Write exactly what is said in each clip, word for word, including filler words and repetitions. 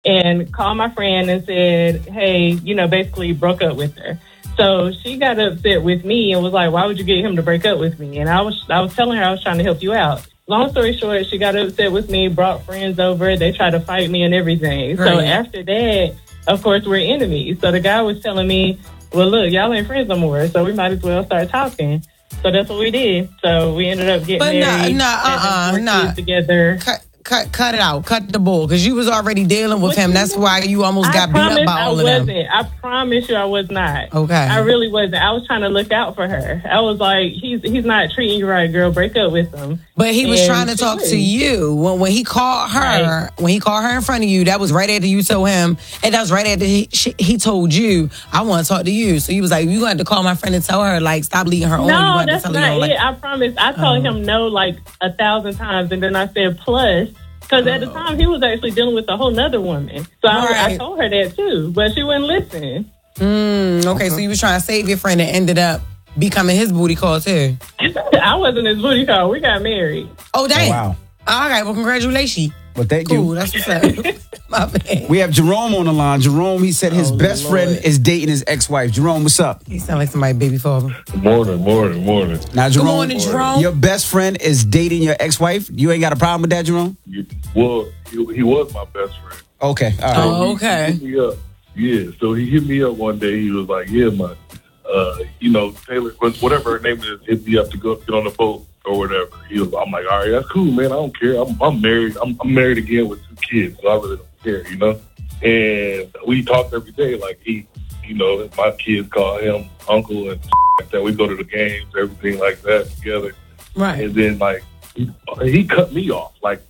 and called my friend and said, hey, you know, basically broke up with her. So she got upset with me and was like, why would you get him to break up with me? And I was I was telling her I was trying to help you out. Long story short, she got upset with me, brought friends over. They tried to fight me and everything. Right. So after that, of course, we're enemies. So the guy was telling me, well, look, y'all ain't friends no more, so we might as well start talking. So that's what we did. So we ended up getting but married. But no, no, uh-uh, no. Together. Cut, cut, cut it out. Cut the bull, because you was already dealing with what him. That's why you almost I got beat up by all I of wasn't. them. I promise you I was not. Okay. I really wasn't. I was trying to look out for her. I was like, he's he's not treating you right, girl. Break up with him. But he was and trying to talk was. to you. When when he called her, right. when he called her in front of you, that was right after you told him, and that was right after he, she, he told you, I want to talk to you. So he was like, you had to call my friend and tell her, like, stop leading her on. No, you that's to not her, like, it. I promise. I told um, him no like a thousand times, and then I said plus. Because at the time, he was actually dealing with a whole nother woman. So right. I, I told her that, too. But she wouldn't listen. Mm, okay, so you was trying to save your friend and ended up becoming his booty call, too. I wasn't his booty call. We got married. Oh, dang. Oh, wow. All right, well, congratulations. Well, thank cool, you. That's what's up. My bad. We have Jerome on the line. Jerome, he said his oh, best Lord. friend is dating his ex-wife. Jerome, what's up? He sound like somebody's baby father. Morning, morning, morning. Now, Jerome, Good morning, Jerome. Your best friend is dating your ex-wife. You ain't got a problem with that, Jerome? You, well, he, he was my best friend. Okay, all right. Oh, okay. He hit me up. Yeah, so he hit me up one day. He was like, yeah, my, uh, you know, Taylor, whatever her name is, hit me up to go get on the boat or whatever. He was, I'm like, all right, that's cool, man. I don't care. I'm, I'm married. I'm, I'm married again with two kids, so I really don't care, you know? And we talk every day. Like, he, you know, my kids call him uncle and like that. We go to the games, everything like that together. Right. And then, like, he, he cut me off. Like,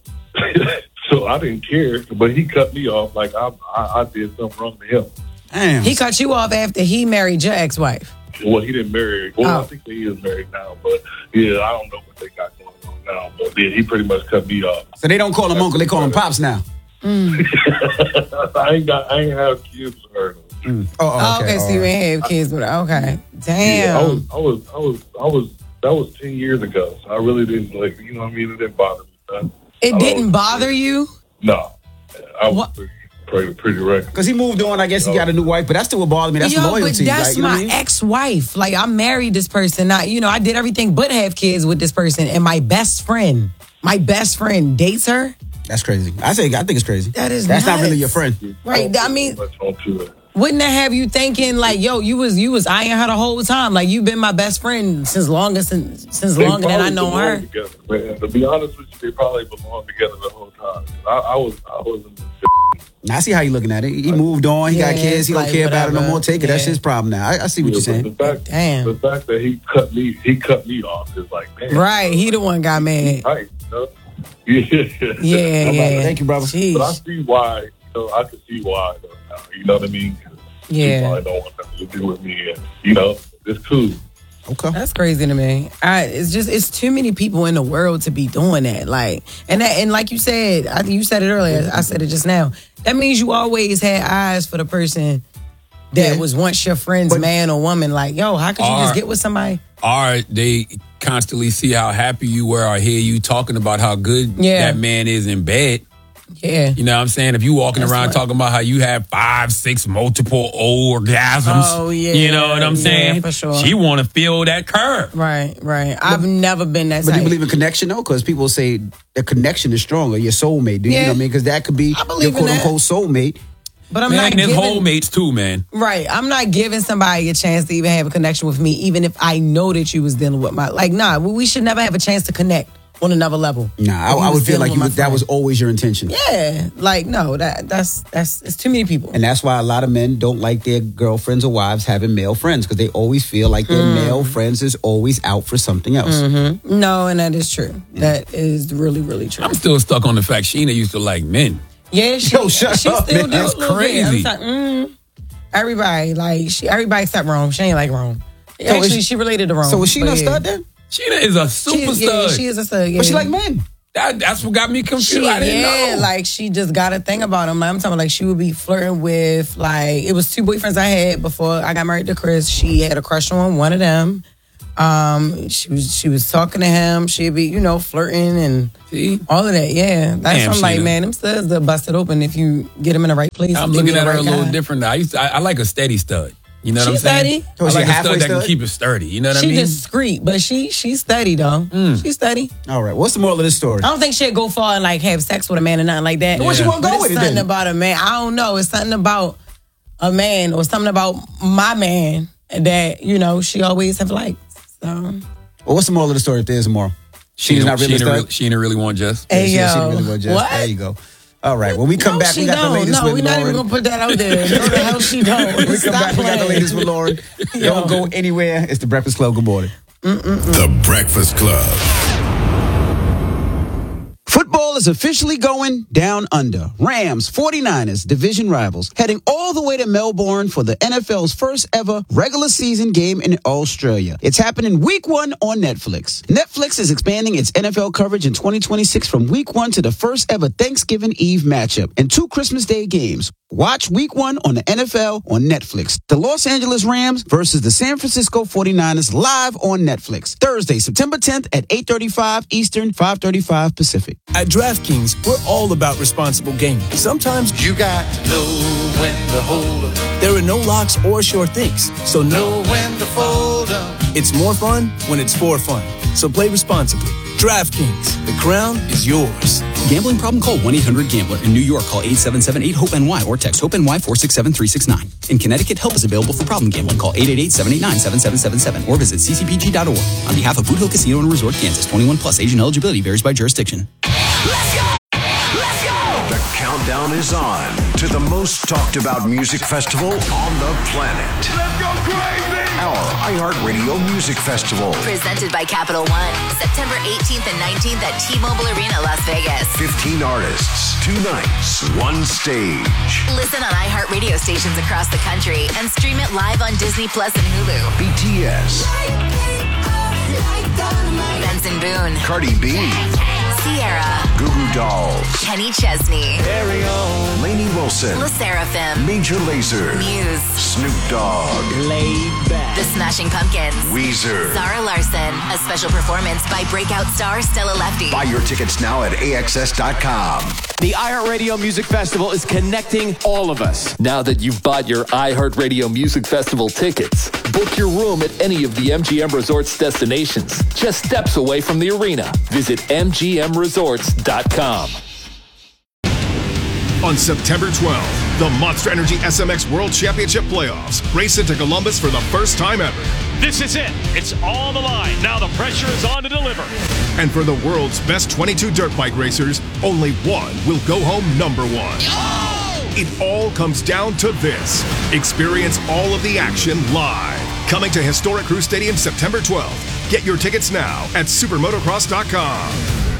so I didn't care, but he cut me off like I, I, I did something wrong to him. Damn. He cut you off after he married your ex-wife. Well, he didn't marry. Well, oh. I think he is married now, but yeah, I don't know what they got going on now. But yeah, he pretty much cut me off. So they don't call him uncle; they call him pops now. Mm. I ain't got. I ain't have kids with her. Mm. Oh, oh, okay. okay, so you ain't have kids with her. Okay, damn. Yeah, I was. I was. I was. I was. That was ten years ago. So I really didn't like. You know what I mean? It didn't bother me. Son. It I didn't was, bother you? No, I was what? pretty, pretty, pretty right. Because he moved on. I guess he got a new wife, but that still would bother me. That's Yo, loyalty. But that's like, you know my what I mean? ex-wife. Like, I married this person. I, you know, I did everything but have kids with this person, and my best friend, my best friend dates her. That's crazy. I say, I think it's crazy. That is That's nuts. not really your friend, right? I mean, wouldn't that have you thinking like, yo, you was you was eyeing her the whole time? Like, you've been my best friend since longer since since they longer than I know her. Together, man. To be honest with you, they probably belonged together the whole time. I, I was, I wasn't. Now, I see how you looking at it. He moved on. He yeah, got kids. He don't like care whatever. about it no more. Take it. Yeah. That's his problem now. I, I see what yeah, you're saying. The fact, Damn. the fact that he cut me, he cut me off is like, man. Right, he the one got mad. Right. You know? Yeah. Yeah, yeah. Thank you, brother. Jeez. But I see why. You know, I can see why. Though, now, you know what I mean? Yeah. I don't want nothing to do with me. And, you know, it's cool. Okay. That's crazy to me. I, it's just it's too many people in the world to be doing that. Like and that, and like you said, I think you said it earlier. I said it just now. That means you always had eyes for the person that Yeah. was once your friend's But- man or woman. Like, yo, how could you Or- just get with somebody? Or they constantly see how happy you were or hear you talking about how good Yeah. that man is in bed. Yeah. You know what I'm saying? If you walking That's around right. talking about how you have five, six multiple orgasms. Oh, yeah. You know what I'm Yeah, saying? for sure. She want to feel that curve. Right, right. I've never been that But do type. you believe in connection, though? Because people say the connection is stronger, your soulmate. Do you Yeah. know what I mean? Because that could be I believe your in quote that. unquote soulmate. But I'm Man, not and his giving, whole mates too, man. right. I'm not giving somebody a chance to even have a connection with me, even if I know that you was dealing with my like. Nah, we should never have a chance to connect on another level. Nah, I, When you I was would feel dealing like with you my would, that friend. was always your intention. Yeah, like no, that that's that's it's too many people. And that's why a lot of men don't like their girlfriends or wives having male friends because they always feel like their Mm. male friends is always out for something else. Mm-hmm. No, and that is true. That is really, really true. I'm still stuck on the fact Sheena used to like men. Yeah, she, Yo, shut she up, still man. do That's a little bit. crazy. I'm like, mm, everybody like she, everybody except Rome. She ain't like Rome. is Actually, she- she related to Rome. So was she but not yeah. stud then? Sheena is a super She, yeah, stud. she is a stud. Yeah. But she like men. That, that's what got me confused. She, I didn't yeah, know. like she just got a thing about him. Like, I'm talking about, like she would be flirting with like it was two boyfriends I had before I got married to Chris. She had a crush on one of them. Um, she was she was talking to him. She'd be, you know, flirting and See? all of that. Yeah, that's Damn, I'm like, Sheena. man, them studs they're busted open if you get them in the right place. I'm Give looking me at the her right a little guy. different now. I, used to, I, I like a steady stud. You know what She's I'm saying? steady. Oh, I she like a a halfway stud that can stud? keep it sturdy. You know what She I mean? discreet, but she she's steady though. Mm. She's steady. All right. What's the moral of this story? I don't think she'd go far and like have sex with a man or nothing like that. What you want to But go it's with it something then? about a man. I don't know. It's something about a man or something about my man that, you know, she always have liked. So Well, what's the moral of the story if there's a moral? She's not really a she, stud? really, she ain't really want just. Hey, Yeah, she- she yo. really was just- What? There you go. All right. When we come no, back, she we got don't. the latest no, with we're not even Lauren. gonna put that out there. No, the hell she don't. When we come Stop back, we got the playing. latest with Lauren. Don't go anywhere. It's the Breakfast Club. Good morning. The Breakfast Club. Football is officially going down under. Rams, 49ers, division rivals, heading all the way to Melbourne for the N F L's first ever regular season game in Australia. It's happening week one on Netflix. Netflix is expanding its N F L coverage in twenty twenty-six from week one to the first ever Thanksgiving Eve matchup and two Christmas Day games. Watch week one on the N F L on Netflix. The Los Angeles Rams versus the San Francisco 49ers live on Netflix. Thursday, September tenth at eight thirty-five Eastern, five thirty-five Pacific. At DraftKings, we're all about responsible gaming. Sometimes You got to know when to hold up. there are no locks or sure things, so no, Know when to fold up. it's more fun when it's for fun. So play responsibly. DraftKings, the crown is yours. Gambling problem? Call one eight hundred gambler. In New York, call eight seven seven eight hope N Y or text HOPE-NY four six seven three six nine. In Connecticut, help is available for problem gambling. Call eight eight eight seven eight nine seven seven seven seven or visit c c p g dot org. On behalf of Boot Hill Casino and Resort, Kansas, twenty-one plus, age and eligibility varies by jurisdiction. The countdown is on to the most talked about music festival on the planet. Let's go crazy! Our iHeartRadio Music Festival. Presented by Capital One, September eighteenth and nineteenth at T-Mobile Arena, Las Vegas. fifteen artists, two nights, one stage. Listen on iHeartRadio stations across the country and stream it live on Disney Plus and Hulu. B T S, Benson Boone, Cardi B, Sierra, Goo Goo Dolls, Kenny Chesney, Lainey Wilson, La Seraphim, Major Lazer, Muse, Snoop Dogg, The Smashing Pumpkins, Weezer. Zara Larson, a special performance by breakout star Stella Lefty. Buy your tickets now at A X S dot com. The iHeartRadio Music Festival is connecting all of us. Now that you've bought your iHeartRadio Music Festival tickets, book your room at any of the M G M Resorts destinations, just steps away from the arena. Visit M G M resorts dot com. On September twelfth, the Monster Energy S M X World Championship Playoffs race into Columbus for the first time ever. This is it. It's on the line. Now the pressure is on to deliver. And for the world's best twenty-two dirt bike racers, only one will go home number one. It all comes down to this. Experience all of the action live. Coming to historic Crew Stadium September twelfth. Get your tickets now at supermotocross dot com.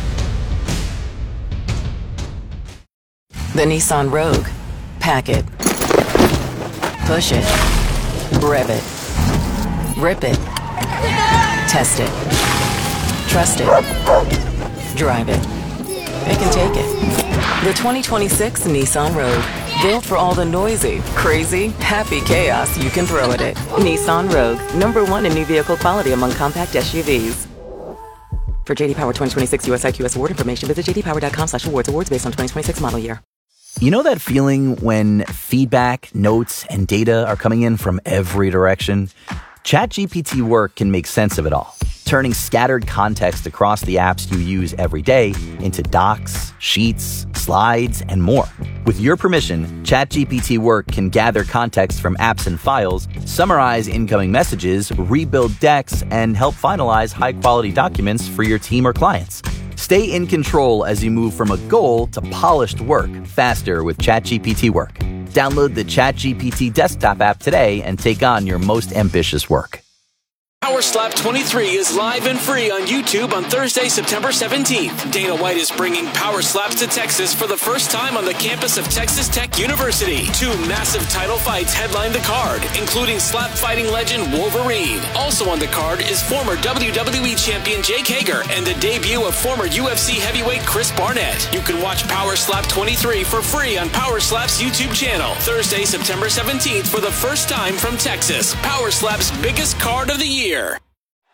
The Nissan Rogue. Pack it. Push it. Rev it. Rip it. Test it. Trust it. Drive it. Pick and take it. The twenty twenty-six Nissan Rogue. Built for all the noisy, crazy, happy chaos you can throw at it. Nissan Rogue. Number one in new vehicle quality among compact S U Vs. For J D Power twenty twenty-six U S I Q S award information, visit j d power dot com slash awards. Awards based on twenty twenty-six model year. You know that feeling when feedback, notes, and data are coming in from every direction? ChatGPT Work can make sense of it all, turning scattered context across the apps you use every day into docs, sheets, slides, and more. With your permission, ChatGPT Work can gather context from apps and files, summarize incoming messages, rebuild decks, and help finalize high-quality documents for your team or clients. Stay in control as you move from a goal to polished work faster with ChatGPT Work. Download the ChatGPT desktop app today and take on your most ambitious work. Power Slap twenty-three is live and free on YouTube on Thursday, September seventeenth. Dana White is bringing Power Slaps to Texas for the first time on the campus of Texas Tech University. Two massive title fights headline the card, including slap fighting legend Wolverine. Also on the card is former W W E champion Jake Hager and the debut of former U F C heavyweight Chris Barnett. You can watch Power Slap twenty-three for free on Power Slap's YouTube channel. Thursday, September seventeenth for the first time from Texas. Power Slap's biggest card of the year.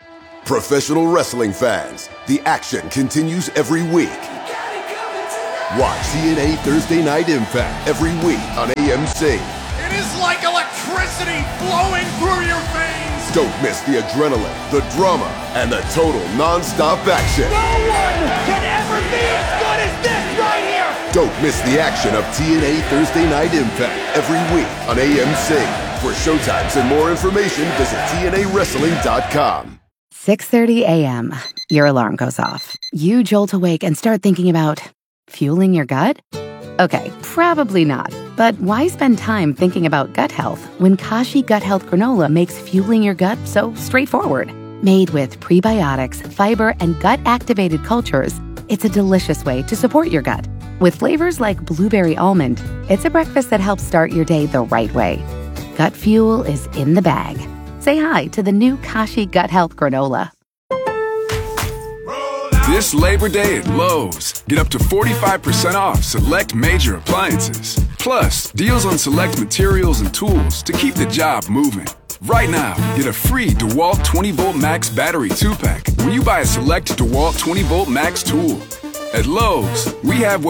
Professional wrestling fans, the action continues every week. Watch T N A Thursday Night Impact every week on A M C. It is like electricity flowing through your veins. Don't miss the adrenaline, the drama, and the total non-stop action. No one can ever be as good as this right here. Don't miss the action of T N A Thursday Night Impact every week on A M C. For showtimes and more information, visit T N A wrestling dot com. six thirty a.m. Your alarm goes off. You jolt awake and start thinking about fueling your gut? Okay, probably not. But why spend time thinking about gut health when Kashi Gut Health Granola makes fueling your gut so straightforward? Made with prebiotics, fiber, and gut-activated cultures, it's a delicious way to support your gut. With flavors like blueberry almond, it's a breakfast that helps start your day the right way. Gut fuel is in the bag. Say hi to the new Kashi Gut Health Granola. This Labor Day at Lowe's, get up to forty-five percent off select major appliances. Plus, deals on select materials and tools to keep the job moving. Right now, get a free DeWalt twenty volt Max battery two pack when you buy a select DeWalt twenty volt Max tool. At Lowe's, we have what